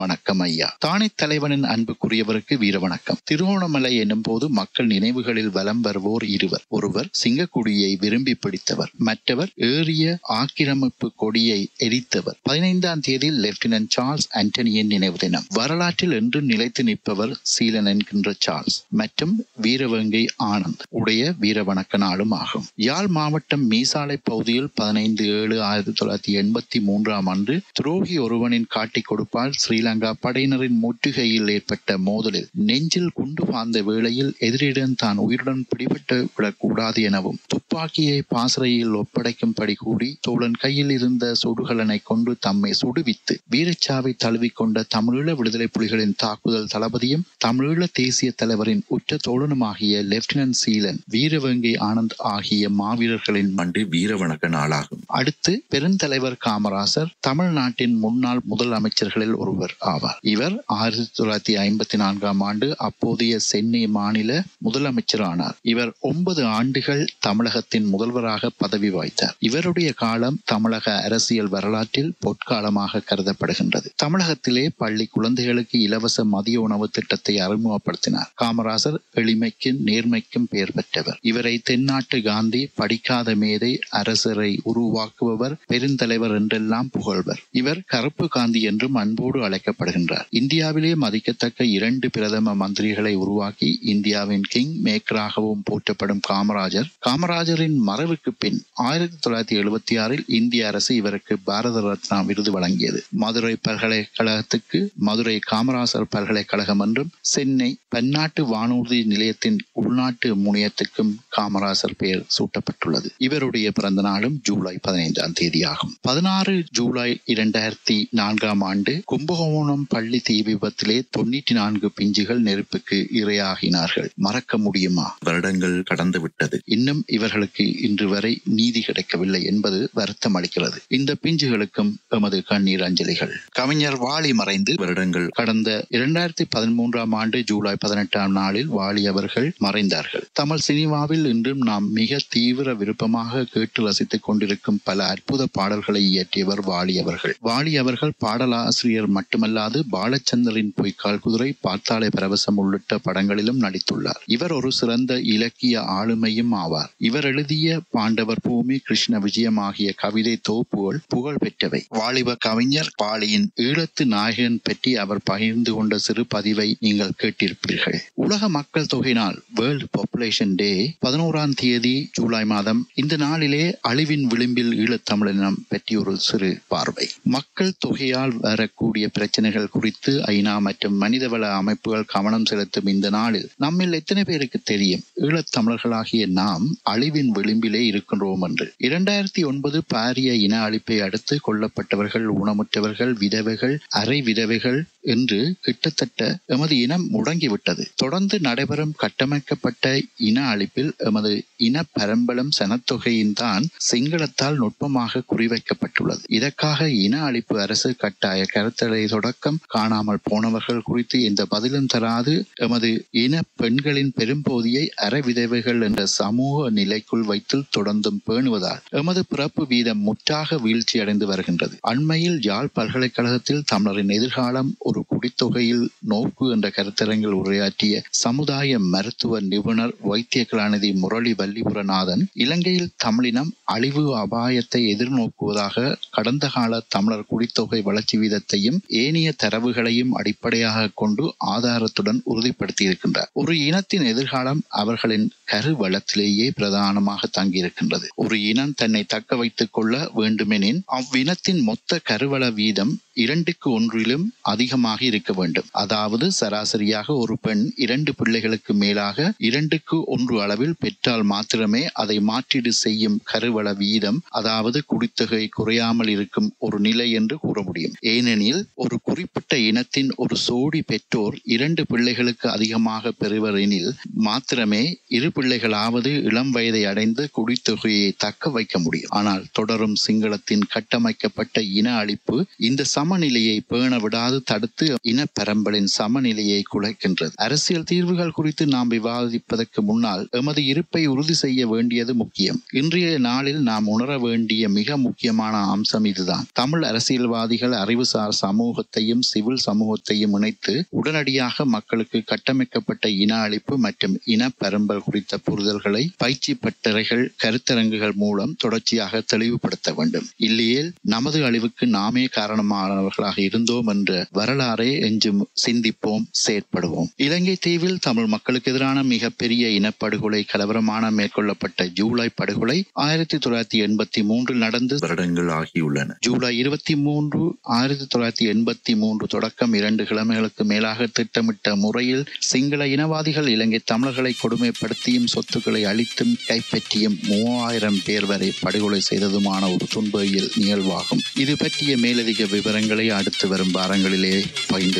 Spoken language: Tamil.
வணக்கம் ஐயா. தானே தலைவனின் அன்புக்குரியவருக்கு வீர வணக்கம். திருகோணமலை என்னும் போது மக்கள் நினைவுகளில் வலம் வருவோர் இருவர். ஒருவர் சிங்கக்குடியை விரும்பி பிடித்தவர், மற்றவர் ஏறிய ஆக்கிரமிப்பு கொடியை எரித்தவர். 15ஆம் தேதி லெப்டினன்ட் சார்ல்ஸ் ஆண்டனியின் நினைவு தினம். வரலாற்றில் என்றும் நிலைத்து நிற்பவர் சீலன் என்கின்ற சார்ல்ஸ் மற்றும் வீரவேங்கை ஆனந்த் உடைய வீர வணக்க நாளும் ஆகும். யாழ் மாவட்டம் மீசாலை பகுதியில் 15/7/1983 துரோகி ஒருவனின் காட்டிக் கொடுப்பால் ஸ்ரீலங்கா படையினரின் முற்றுகையில் ஏற்பட்ட மோதலில் நெஞ்சில் குண்டு பாய்ந்த வேளையில் எதிரிடம் தான் உயிருடன் பிடிபட்டு விடக்கூடாது எனவும் துப்பாக்கியை பாசறையில் ஒப்படைக்கும்படி கூடி தோழன் கையில் இருந்த சுடுகலனை கொண்டு தம்மை சுடுவித்து வீரச்சாவை தழுவிக்கொண்ட தமிழீழ விடுதலை புலிகளின் தாக்குதல் தளபதியும் தமிழீழ தேசிய தலைவரின் உற்ற தோழனுமாகிய லெப்டினன்ட் சீலன் வீரவேங்கை ஆனந்த் ஆகிய மாவீரர்களின் ஆண்டு வீர வணக்க நாளாகும். அடுத்து பெருந்தலைவர் காமராசர் தமிழ்நாட்டின் முன்னாள் முதல் அமைச்சர்களில் ஒருவர் ஆவார். இவர் 1954ஆம் ஆண்டு அப்போதைய சென்னை மாநில முதலமைச்சர் ஆனார். இவர் 9 ஆண்டுகள் தமிழகத்தின் முதல்வராக பதவி வகித்தார். இவருடைய காலம் தமிழக அரசியல் வரலாற்றில் பொற்காலமாக கருதப்படுகின்றது. தமிழகத்திலே பள்ளி குழந்தைகளுக்கு இலவச மதிய உணவு திட்டத்தை அறிமுகப்படுத்தினார். காமராசர் எளிமைக்கும் நேர்மைக்கும் பெயர் பெற்றவர். இவரை தென்னாட்டு காந்தி, படிக்காத மேதை, அரசரை உருவாக்குபவர், பெருந்தலைவர் என்றெல்லாம் புகழ்வர். இவர் கருப்பு காந்தி என்றும் அன்போடு அழைக்கப்படுகின்றார். இந்தியாவிலே மதிக்கத்தக்க 2 பிரதம மந்திரிகளை உருவாக்கி இந்தியாவின் கிங் மேக்கராகவும் போற்றப்படும் காமராஜரின் மறைவுக்கு பின் 1976இல் இந்திய அரசு இவருக்கு பாரத ரத்னா விருது வழங்கியது. மதுரை பல்கலைக்கழகத்துக்கு மதுரை காமராசர் பல்கலைக்கழகம் என்றும், சென்னை பன்னாட்டு வானூர்தி நிலையத்தின் உள்நாட்டு முனையத்துக்கும் காமராசர் பெயர் சூட்டப்பட்டுள்ளது. இவருடைய பிறந்த நாளும் ஜூலை 15ஆம் தேதி ஆகும். 16 ஜூலை 2004ஆம் ஆண்டு கும்பகோணம் பள்ளி தீ விபத்திலே 94 பிஞ்சுகள் நெருப்புக்கு இரையாகினார்கள். மறக்க முடியுமா? வருடங்கள் கடந்து விட்டது. இன்னும் இவர்களுக்கு இன்று வரை நீதி கிடைக்கவில்லை என்பது வருத்தம் அளிக்கிறது. இந்த பிஞ்சுகளுக்கும் எமது கண்ணீர் அஞ்சலிகள். கவிஞர் வாலி மறைந்து வருடங்கள் கடந்த 2013ஆம் ஆண்டு ஜூலை 18ஆம் நாளில் வாலி அவர்கள் மறைந்தார்கள். தமிழ் சினிமாவில் இன்றும் நாம் மிக தீவிர விருப்பமாக கேட்டு ரசித்துக் கொண்டிருக்கும் பல அற்புத பாடல்களை இயற்றியவர் வாலி அவர்கள். வாலி அவர்கள் பாடலாசிரியர் மட்டுமல்லாது பாலச்சந்தரின் பொய்க்கால் குதிரை, பார்த்தாலே பரவசம் உள்ளிட்ட படங்களிலும் நடித்துள்ளார். இவர் ஒரு சிறந்த இலக்கிய ஆளுமையும் ஆவார். இவர் எழுதிய பாண்டவர் பூமி, கிருஷ்ண விஜயம் ஆகிய கவிதை தொகுப்புகள் புகழ் பெற்றவை. வாலிப கவிஞர் வாலியின் ஈழத்து நாயகன் பற்றி அவர் பகிர்ந்து கொண்ட சிறு பதிவை நீங்கள் கேட்டிருப்பீர்கள். உலக மக்கள் தொகை நாள், வேர்ல்ட் பாப்புலேஷன் டே, 11ஆம் தேதி ஜூலை மாதம். இந்த நாளிலே அழிவின் விளிம்பில் ஈழத்தமிழினம் பற்றி ஒரு சிறு பார்வை. மக்கள் தொகையால் வரக்கூடிய பிரச்சனைகள் குறித்து ஐநா மற்றும் மனிதவள அமைப்புகள் கவனம் செலுத்தும் இந்த நாளில் நம்மில் எத்தனை பேருக்கு தெரியும் ஈழத்தமிழர்களாகிய நாம் அழிவின் விளிம்பிலே இருக்கின்றோம் என்று? 2009 பாரிய இன அழிப்பை அடுத்து கொல்லப்பட்டவர்கள், ஊனமுற்றவர்கள், விதவைகள், அரை விதவைகள் என்று கிட்டத்தட்ட எமது இனம் முடங்கிவிட்டது. தொடர்ந்து நடைபெறும் கட்டமைக்கப்பட்ட இன அழிப்பில் எமது இன பரம்பலம் சனத்தொகையின் தான் சிங்களத்தால் நுட்பமாக குறிவைக்கப்பட்டுள்ளது. இதற்காக இன அழிப்பு அரசு கட்டாய கருத்தடை தொடக்கம் காணாமல் போனவர்கள் குறித்து எந்த பதிலும் தராது எமது இன பெண்களின் பெரும்போதியை அறவிதவைகள் என்ற சமூக நிலைக்குள் வைத்து தொடர்ந்தும் பேணுவதால் எமது பிறப்பு வீதம் முற்றாக வீழ்ச்சி அடைந்து வருகின்றது. அண்மையில் யாழ் பல்கலைக்கழகத்தில் தமிழரின் எதிர்காலம் ஒரு குடித்தொகையில் நோக்கு என்ற கருத்தரங்கில் உரையாற்றிய சமுதாய மருத்துவ நிபுணர் வைத்திய கலாநிதி முரளி வல்லிபுரநாதன், இலங்கையில் தமிழினம் அழிவு அபாயத்தை எதிர்நோக்குவதாக கடந்த கால தமிழர் குடித்தொகை வளர்ச்சி வீதத்தையும் ஏனைய தரவுகளையும் அடிப்படையாக கொண்டு ஆதாரத்துடன் உறுதிப்படுத்தி இருக்கின்றார். ஒரு இனத்தின் எதிர்காலம் அவர்களின் கருவளத்திலேயே பிரதானமாக தங்கியிருக்கின்றது. ஒரு இனம் தன்னை தக்க வைத்துக் கொள்ள வேண்டுமெனின் அவ்வினத்தின் மொத்த கருவள வீதம் 2க்கு 1 அதிகமாக இருக்க வேண்டும். அதாவது சராசரியாக ஒரு பெண் 2 பிள்ளைகளுக்கு மேலாக 2க்கு 1 அளவில் பெற்றால் மாத்திரமே அதை மாற்றீடு செய்யும் கருவள வீதம், அதாவது குடித்தொகை குறையாமல் இருக்கும் ஒரு நிலை என்று கூற முடியும். ஏனெனில் ஒரு குறிப்பிட்ட இனத்தின் ஒரு சோடி பெற்றோர் 2 பிள்ளைகளுக்கு அதிகமாக பெறுவர் எனில் மாத்திரமே 2 பிள்ளைகளாவது இளம் வயதை அடைந்து குடித்தொகையை தக்க வைக்க முடியும். ஆனால் தொடரும் சிங்களத்தின் கட்டமைக்கப்பட்ட இன அழிப்பு இந்த சமநிலையை பேண விடாது தடுத்து இன பரம்பலின் சமநிலையை குலைக்கின்றது. அரசியல் தீர்வுகள் குறித்து நாம் விவாதிப்பதற்கு முன்னால் எமது இருப்பை உறுதி செய்ய வேண்டியது முக்கியம். இன்றைய நாளில் நாம் உணர வேண்டிய மிக முக்கியமான அம்சம் இதுதான். தமிழ் அரசியல்வாதிகள், அறிவுசார் சமூக இராணுவத்தையும் சிவில் சமூகத்தையும் இணைத்து உடனடியாக மக்களுக்கு கட்டமைக்கப்பட்ட இன அழிப்பு மற்றும் இன பரம்பல் குறித்த புரிதல்களை பயிற்சி பட்டறைகள் கருத்தரங்குகள் மூலம் தொடர்ச்சியாக தெளிவுபடுத்த வேண்டும். இல்லையேல் நமது அழிவுக்கு நாமே காரணமானவர்களாக இருந்தோம் என்ற வரலாறை என்றும் சிந்திப்போம், செயற்படுவோம். இலங்கை தீவில் தமிழ் மக்களுக்கு எதிரான மிகப்பெரிய இனப்படுகொலை கலவரமான மேற்கொள்ளப்பட்ட ஜூலை படுகொலை 1983 நடந்து வருடங்கள் ஆகியுள்ளன. ஜூலை 23, 1983 தொடக்கம் 2 கிழமைகளுக்கு மேலாக திட்டமிட்ட முறையில் சிங்கள இனவாதிகள் இலங்கை தமிழர்களை கொடுமைப்படுத்தியும் சொத்துக்களை அழித்தும் கைப்பற்றியும் 3000 பேர் வரை படுகொலை செய்ததுமான ஒரு துன்பவியல் நிகழ்வாகும். இது பற்றிய மேலதிக விவரங்களை அடுத்து வரும் வாரங்களிலே பகிர்ந்து